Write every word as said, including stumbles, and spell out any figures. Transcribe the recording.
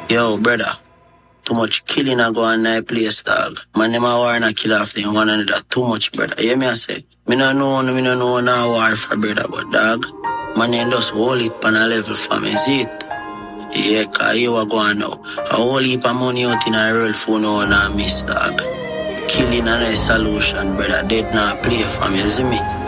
Yo, brother. Too much killing a go on that place, dog. Man, them a war and a kill off them one another. Too much, brother. You hear me I say? Me no know, me no know no war for brother, but dog. Man, them just hold it on a level for me, see it? Yeah, cause you are going now. A whole heap of money out in a world for no one and miss, dog. Killing a nice solution, brother. Dead now play for me, you see me?